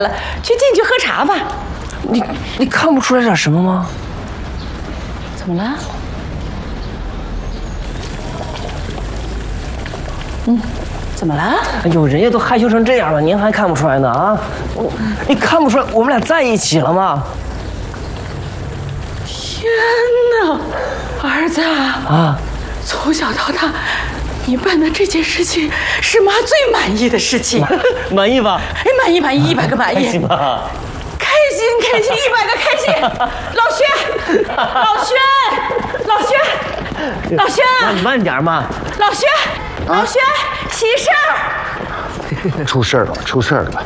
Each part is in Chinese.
去进去喝茶吧。 你看不出来点什么吗？ 怎么了？怎么了？ 哎呦，人家都害羞成这样了，您还看不出来呢啊？你看不出来我们俩在一起了吗？ 天哪，儿子啊！ 从小到大，你办的这件事情是妈最满意的事情。 满意吧？ 哎，满意100个满意。 开心吧？ 开心100个开心。老轩， 慢点嘛。 老轩，起身。 出事了！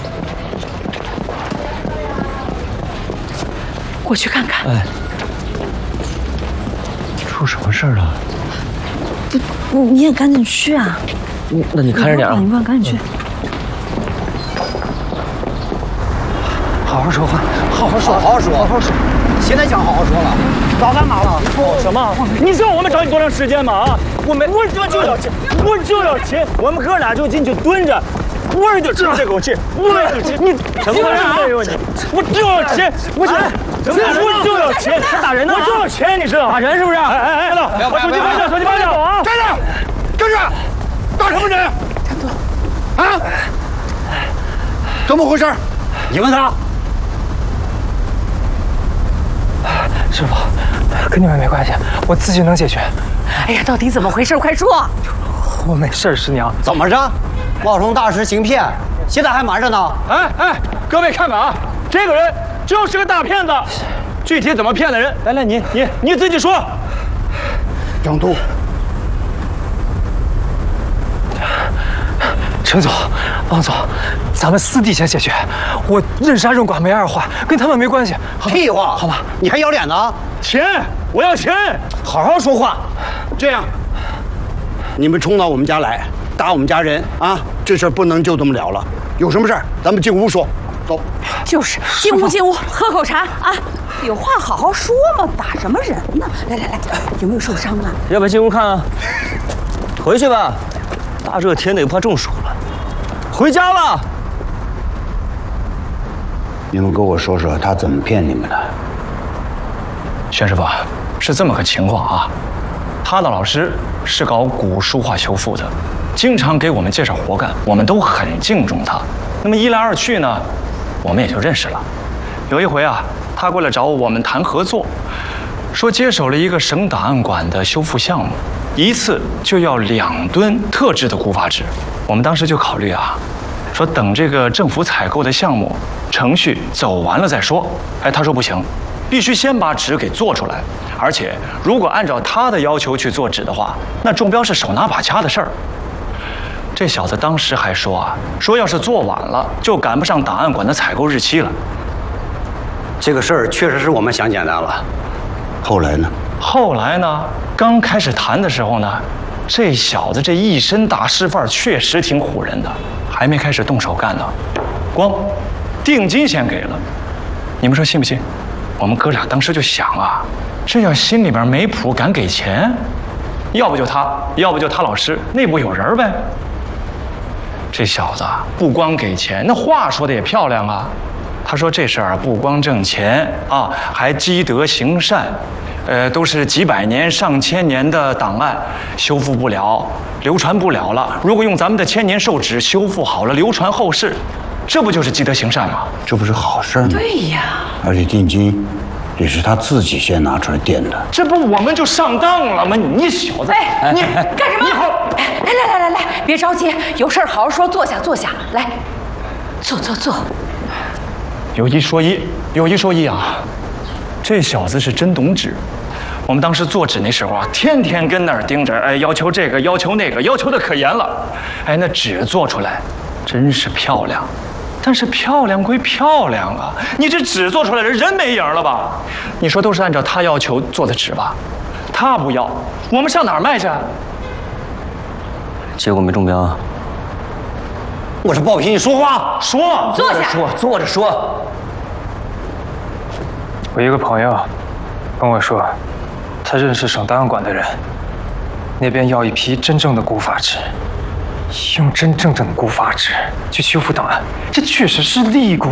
我去看看。 哎，出什么事儿了？ 你也赶紧去啊！ 那你看着点啊！ 你赶紧去。 好好说话， 好好说。现在想好好说了。 早干嘛了？吵什么？你知道我们找你多长时间吗？啊！我就要钱，我们哥俩就进去蹲着，我也就吃这口气，你怎么回事啊？ 我就要钱，我就要钱， 打人呢！ 我就要钱，你知道？ 打人是不是？ 哎，我手机放下啊！ 站着，打什么人？啊？怎么回事？你问他。 师傅，跟你们没关系，我自己能解决。 哎呀，到底怎么回事？快说！ 我没事，师娘。 怎么着？冒充大师行骗，现在还瞒着呢？ 哎，各位看看啊，这个人就是个大骗子。具体怎么骗的人？来，你自己说。 张都， 陈总、王总，咱们私底下解决。我认杀认剐没二话，跟他们没关系。 屁话， 好吧？ 你还要脸呢？ 钱，我要钱！ 好好说话。 这样，你们冲到我们家来，打我们家人啊，这事儿不能就这么了了。有什么事儿，咱们进屋说。走。 就是进屋，喝口茶啊！有话好好说嘛，打什么人呢？来，有没有受伤啊？ 要不要进屋看啊？回去吧，大热天的也怕中暑了。回家吧。 你们跟我说说他怎么骗你们的？ 宣师傅，是这么个情况啊，他的老师是搞古书画修复的，经常给我们介绍活干，我们都很敬重他。那么一来二去呢，我们也就认识了。有一回啊，他过来找我们谈合作，说接手了一个省档案馆的修复项目，一次就要2吨特制的古法纸。我们当时就考虑啊，说等这个政府采购的项目程序走完了再说。哎，他说不行，必须先把纸给做出来，而且如果按照他的要求去做纸的话，那中标是手拿把掐的事儿。这小子当时还说啊，说要是做晚了，就赶不上档案馆的采购日期了。 这个事儿确实是我们想简单了。 后来呢？ 后来呢，刚开始谈的时候呢，这小子这一身大师范确实挺唬人的。还没开始动手干呢，光定金先给了。你们说信不信？我们哥俩当时就想啊，这要心里边没谱敢给钱，要不就他，要不就他老师内部有人呗。这小子不光给钱，那话说的也漂亮啊。他说这事儿不光挣钱啊，还积德行善，都是几百年、上千年的档案，修复不了，流传不了了。如果用咱们的千年寿纸修复好了，流传后世，这不就是积德行善吗？ 这不是好事吗？ 对呀。 而且定金也是他自己先拿出来垫的。 这不我们就上当了吗？你小子， 哎， 你干什么？你好，来，别着急，有事儿好好说，坐下，来，坐。 有一说一啊，这小子是真懂纸。我们当时做纸那时候啊，天天跟那儿盯着，哎，要求这个，要求那个，要求的可严了。哎，那纸做出来真是漂亮，但是漂亮归漂亮啊，你这纸做出来人没影了吧？你说都是按照他要求做的纸吧？他不要，我们上哪儿卖去？ 结果没中标啊。 我是报评，你说话说， 坐下， 坐着说。 我一个朋友跟我说，他认识省档案馆的人，那边要一批真正的古法纸用真正的古法纸去修复档案，这确实是利益